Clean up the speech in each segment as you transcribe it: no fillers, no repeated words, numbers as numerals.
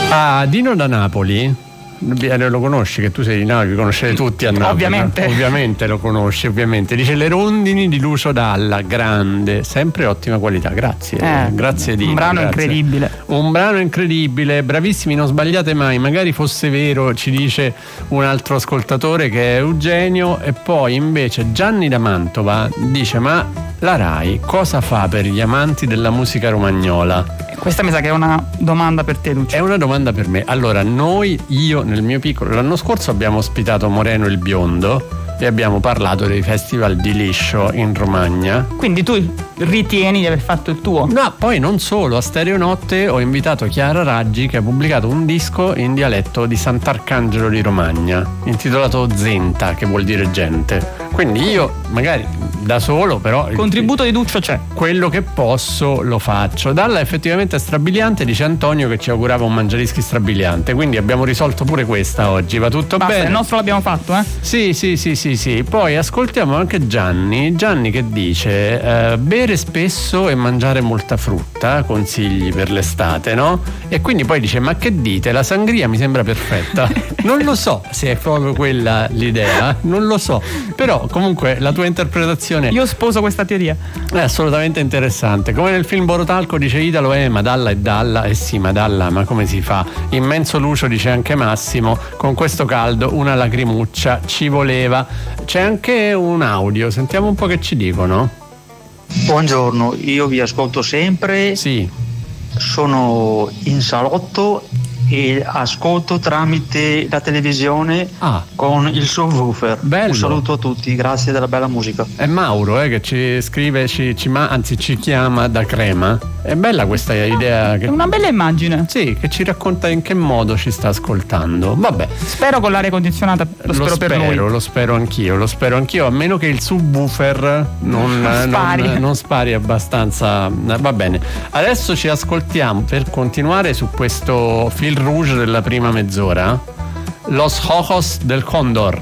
Ah, Dino da Napoli. Lo conosci, che tu sei di Napoli, conoscete tutti a Napoli. Ovviamente lo conosci, ovviamente. Dice Le rondini di Lucio Dalla, grande, sempre ottima qualità, grazie. Grazie Dino. Un brano incredibile. Un brano incredibile, bravissimi, non sbagliate mai, magari fosse vero, ci dice un altro ascoltatore che è Eugenio. E poi invece Gianni da Mantova dice: ma la Rai cosa fa per gli amanti della musica romagnola? Questa mi sa che è una domanda per te, Lucio. È una domanda per me. Allora, io nel mio piccolo, l'anno scorso abbiamo ospitato Moreno il Biondo e abbiamo parlato dei festival di liscio in Romagna. Quindi tu ritieni di aver fatto il tuo? No, poi non solo, a Stereonotte ho invitato Chiara Raggi, che ha pubblicato un disco in dialetto di Sant'Arcangelo di Romagna, intitolato Zenta, che vuol dire gente. Quindi io magari da solo, però il contributo di Duccio c'è. Quello che posso lo faccio. Dalla effettivamente è strabiliante, dice Antonio che ci augurava un mangiadischi strabiliante, quindi abbiamo risolto pure questa oggi, va tutto bene. Il nostro l'abbiamo fatto, Sì. Poi ascoltiamo anche Gianni che dice bere spesso e mangiare molta frutta, consigli per l'estate, no? E quindi poi dice: ma che dite, la sangria mi sembra perfetta. Non lo so se è proprio quella l'idea, non lo so, però comunque la tua interpretazione, io sposo questa teoria, è assolutamente interessante. Come nel film Borotalco dice Italo: ma Dalla è Dalla. Sì, ma Dalla, ma come si fa? Immenso Lucio dice anche Massimo: con questo caldo una lacrimuccia ci voleva. C'è anche un audio, sentiamo un po' che ci dicono. Buongiorno, io vi ascolto sempre. Sì. Sono in salotto e ascolto tramite la televisione con il subwoofer. Bello. Un saluto a tutti, grazie della bella musica. È Mauro che ci scrive, ci chiama da Crema. È bella questa idea. È una bella immagine. Sì, che ci racconta in che modo ci sta ascoltando. Vabbè. Spero con l'aria condizionata, lo spero per lui. Lo spero anch'io, a meno che il subwoofer non spari abbastanza. Va bene. Adesso ci ascoltiamo, per continuare su questo fil rouge della prima mezz'ora, Los Ojos del Condor.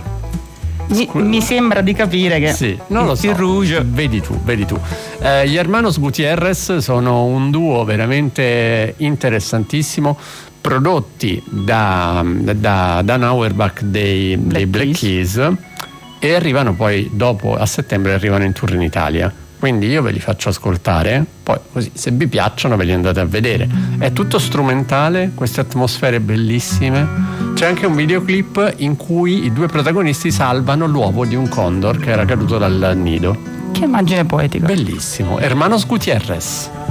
Mi sembra di capire che sì, non lo so. Il rouge. Vedi tu. Gli Hermanos Gutierrez sono un duo veramente interessantissimo, prodotti da Dan Auerbach dei Black Keys, e arrivano poi dopo, a settembre arrivano in tour in Italia. Quindi io ve li faccio ascoltare, poi così se vi piacciono ve li andate a vedere. È tutto strumentale, queste atmosfere bellissime. C'è anche un videoclip in cui i due protagonisti salvano l'uovo di un condor che era caduto dal nido. Che immagine poetica. Bellissimo. Hermanos Gutierrez.